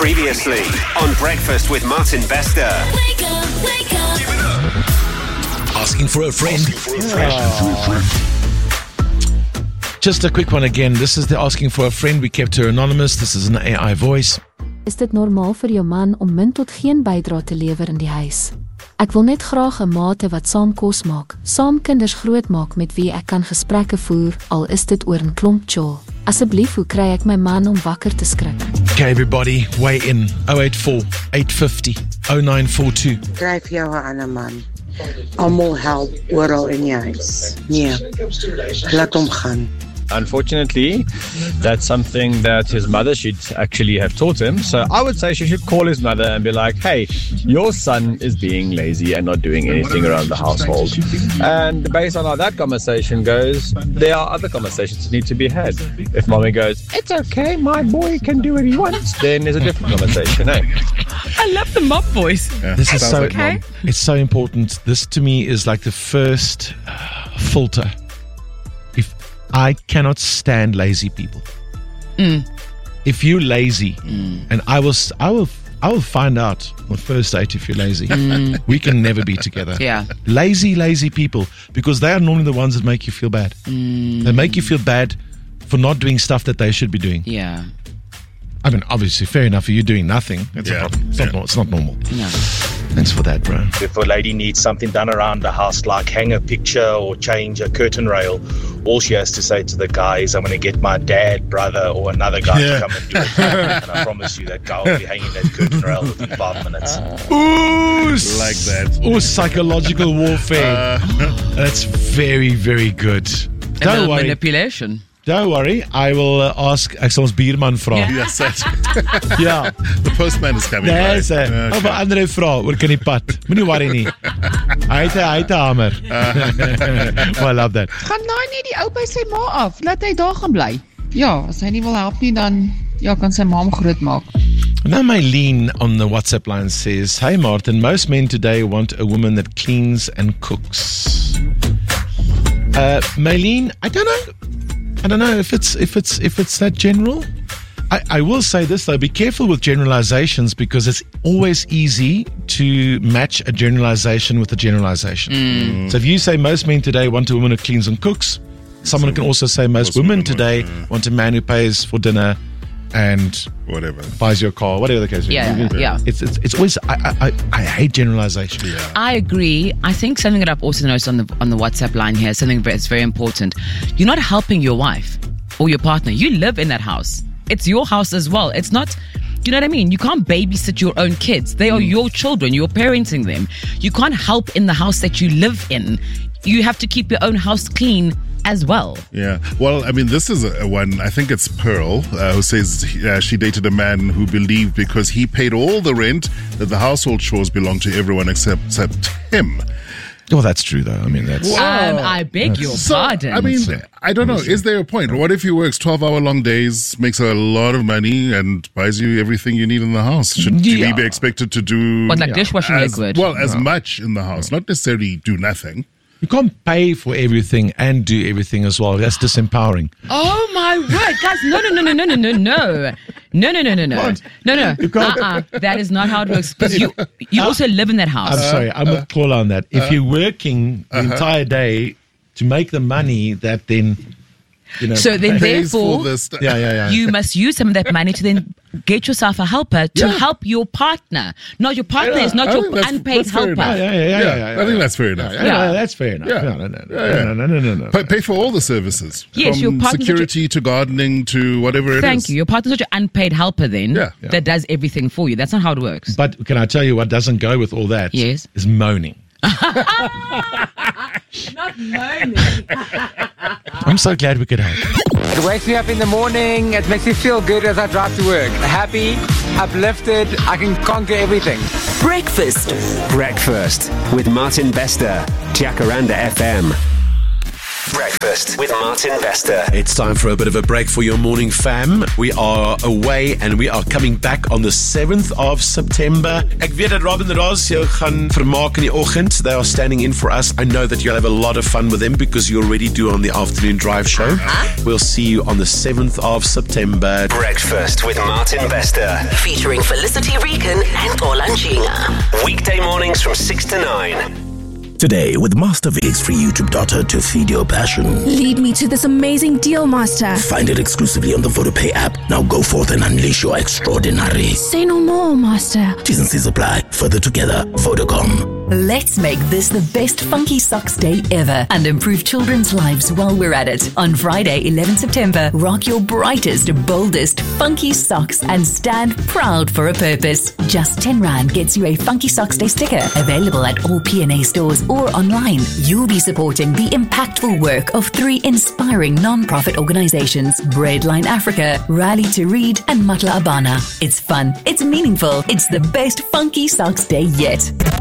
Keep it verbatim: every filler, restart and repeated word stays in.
Previously on Breakfast with Martin Bester. Wake up, wake up. Give it up. Asking for a friend. Just a quick one again. This is the asking for a friend. We kept her anonymous. This is an A I voice. Is dit normaal vir jou man om min tot geen bydra te lewer in die huis? Ek wil net graag 'n maate wat saam kos maak, saam kinders grootmaak met wie ek kan gesprekke voer, al is dit oor 'n klomp chol. Asseblief, hoe kry ek my man om wakker te skrik? Okay, everybody, weigh in. oh eight four, eight five zero, oh nine four two. Skryf jou 'n ander man. Almal help oral in die huis. Nee, laat hom gaan. Unfortunately, that's something that his mother should actually have taught him. So I would say she should call his mother and be like, hey, your son is being lazy and not doing anything around the household. And based on how that conversation goes, there are other conversations that need to be had. If mommy goes, it's okay, my boy can do what he wants, then there's a different conversation, eh? I love the mob voice. Yeah, this is so, okay. It's so important. This to me is like the first uh, filter. If I cannot stand lazy people. Mm. If you're lazy, mm. and I will, I will, I will find out on the first date if you're lazy. Mm. We can never be together. Yeah. Lazy, lazy people, because they are normally the ones that make you feel bad. Mm. They make you feel bad for not doing stuff that they should be doing. Yeah. I mean, obviously, fair enough. If you're doing nothing, it's Yeah. a problem. It's, Yeah. not, no- it's not normal. No. Thanks for that, bro. If a lady needs something done around the house, like hang a picture or change a curtain rail, all she has to say to the guy is, I'm going to get my dad, brother, or another guy Yeah. to come and do it. And I promise you that guy will be hanging that curtain rail within five minutes. Ooh, Like that. Ooh, psychological warfare. That's very, very good. And Don't the worry. manipulation. Don't worry. I will uh, ask ek sal ons buurman vra. Yeah. Yes, that's Ja. the postman is coming. Dis by. hy. Okay. Of 'n ander vra oor kan die pad. Moenie worry nie. Hy het 'n hy het 'n hamer. Well, I love that. Gaan nou nie die ou by sy ma af. Laat hy daar gaan bly. Ja, as hy nie wil help nie, dan ja, kan sy ma hom groot maak. Now Maylene on the WhatsApp line says, "Hey Martin, most men today want a woman that cleans and cooks." Uh, Maylene, I don't know. I don't know if it's if it's if it's that general. I, I will say this though: be careful with generalizations because it's always easy to match a generalization with a generalization. So if you say most men today want a woman who cleans and cooks, someone can also say most most women women today want, uh, want a man who pays for dinner and Whatever. buys your car, whatever the case may Yeah, be. yeah, yeah. It's, it's it's always I I, I hate generalization. Yeah. I agree. I think something that I've also noticed on the on the WhatsApp line here, something that's very important. You're not helping your wife or your partner. You live in that house. It's your house as well. It's not, do you know what I mean? You can't babysit your own kids. They are your children. You're parenting them. You can't help in the house that you live in. You have to keep your own house clean as well. Yeah. Well, I mean, this is a, a one, I think it's Pearl, uh, who says uh, she dated a man who believed because he paid all the rent that the household chores belonged to everyone except, except him. Well, that's true though. I mean, that's Um, I beg your So, pardon. I mean, I don't know. Is there a point? What if he works twelve-hour long days, makes a lot of money, and buys you everything you need in the house? Should Yeah. he be expected to do What, like dishwashing as, liquid? Well, as much in the house, not necessarily do nothing. you can't pay for everything and do everything as well. That's disempowering. Oh my word, guys! No, no, no, no, no, no, no, no, no, no, no, no, no, no, no. Uh-uh. That is not how it works. Because you, you also live in that house. I'm sorry, I'm with Paula on that. If you're working the entire day to make the money that then, you know, So then, Pays therefore, for this. yeah, yeah, yeah. you must use some of that money to then get yourself a helper to Yeah. help your partner. Not your partner is not I your think that's- unpaid that's fair helper. enough. yeah, yeah, yeah, yeah, yeah, I think that's fair enough. Yeah, Yeah. no, that's fair enough. Yeah. No, no, no, no, Yeah, yeah. no, no, no, no, no. Pay, pay for all the services. Yes, from your partner's security to gardening to whatever it is. Thank you. Your partner's not your unpaid helper then Yeah. Yeah. that does everything for you. That's not how it works. But can I tell you what doesn't go with all that? Yes. Is moaning. Not moaning. I'm so glad we could help. It wakes me up in the morning. It makes me feel good as I drive to work. Happy, uplifted. I can conquer everything. Breakfast. Breakfast with Martin Bester. Jacaranda F M. Breakfast with Martin Bester. It's time for a bit of a break for your morning fam. We are away and we are coming back on the seventh of September. Ek weet dat Robin Ross jou gaan vermaak in die oggend. They are standing in for us. I know that you'll have a lot of fun with them because you already do on the afternoon drive show. Uh-huh. We'll see you on the seventh of September. Breakfast with Martin Bester. Featuring Felicity Regan and Olanjinga. Weekday mornings from six to nine. Today with Master V's free YouTube daughter to feed your passion. Lead me to this amazing deal, Master. Find it exclusively on the VodaPay app. Now go forth and unleash your extraordinary. Say no more, Master. T's and C's apply. Further together, Vodacom. Let's make this the best Funky Socks Day ever and improve children's lives while we're at it. On Friday, eleventh September, rock your brightest, boldest Funky Socks and stand proud for a purpose. Just ten rand gets you a Funky Socks Day sticker, available at all P and A stores or online. You'll be supporting the impactful work of three inspiring non-profit organizations, Breadline Africa, Rally to Read, and Matla Abana. It's fun, it's meaningful, it's the best Funky Socks Day yet.